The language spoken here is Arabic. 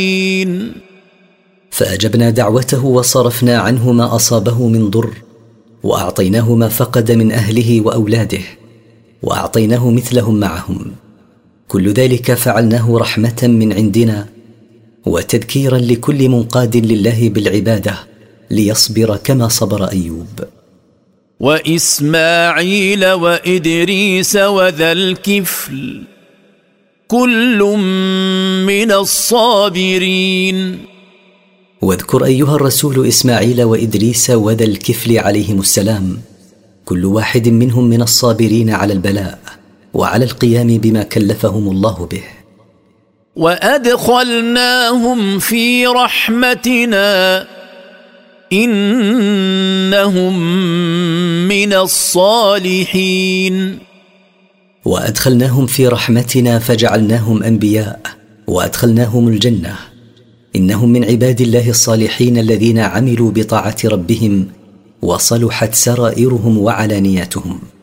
فأجبنا دعوته وصرفنا عنه ما أصابه من ضر، وأعطيناه ما فقد من أهله وأولاده، وأعطيناه مثلهم معهم. كل ذلك فعلناه رحمة من عندنا وتذكيرا لكل منقاد لله بالعبادة ليصبر كما صبر أيوب. وإسماعيل وإدريس وذا الكفل كل من الصابرين. واذكر أيها الرسول إسماعيل وإدريس وذا الكفل عليهم السلام، كل واحد منهم من الصابرين على البلاء وعلى القيام بما كلفهم الله به. وأدخلناهم في رحمتنا إنهم من الصالحين. وأدخلناهم في رحمتنا فجعلناهم أنبياء وأدخلناهم الجنة، إنهم من عباد الله الصالحين الذين عملوا بطاعة ربهم وصلحت سرائرهم وعلانياتهم.